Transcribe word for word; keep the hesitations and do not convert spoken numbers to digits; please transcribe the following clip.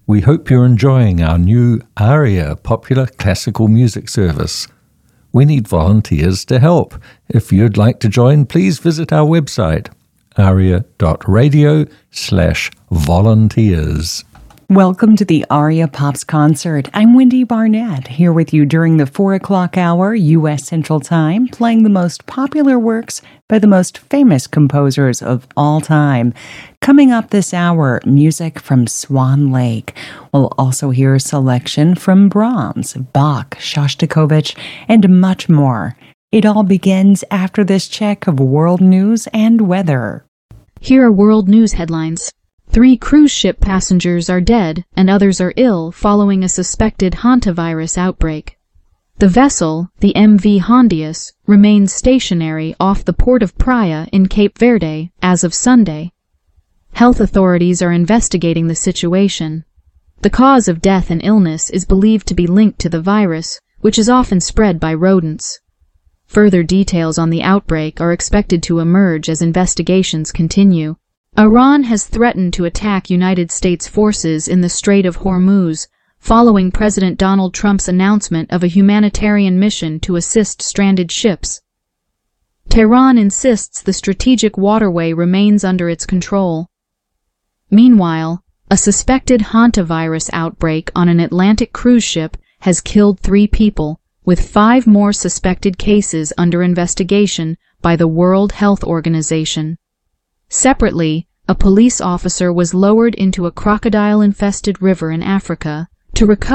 We hope you're enjoying our new ARIA popular classical music service. We need volunteers to help. If you'd like to join, please visit our website, aria.radio slash volunteers. Welcome to the Aria Pops concert. I'm Wendy Barnett, here with you during the four o'clock hour U S Central Time, playing the most popular works by the most famous composers of all time. Coming up this hour, music from Swan Lake. We'll also hear a selection from Brahms, Bach, Shostakovich, and much more. It all begins after this check of world news and weather. Here are world news headlines. Three cruise ship passengers are dead and others are ill following a suspected hantavirus outbreak. The vessel, the M V Hondius, remains stationary off the port of Praia in Cape Verde as of Sunday. Health authorities are investigating the situation. The cause of death and illness is believed to be linked to the virus, which is often spread by rodents. Further details on the outbreak are expected to emerge as investigations continue. Iran has threatened to attack United States forces in the Strait of Hormuz, following President Donald Trump's announcement of a humanitarian mission to assist stranded ships. Tehran insists the strategic waterway remains under its control. Meanwhile, a suspected hantavirus outbreak on an Atlantic cruise ship has killed three people, with five more suspected cases under investigation by the World Health Organization. Separately, a police officer was lowered into a crocodile-infested river in Africa to recover